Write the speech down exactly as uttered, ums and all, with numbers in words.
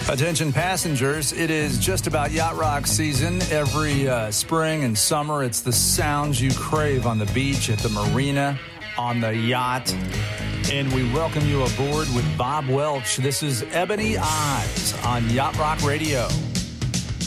Attention passengers, it is just about Yacht Rock season. Every uh, spring and summer, it's the sounds you crave on the beach, at the marina, on the yacht. And we welcome you aboard with Bob Welch. This is Ebony Eyes on Yacht Rock Radio.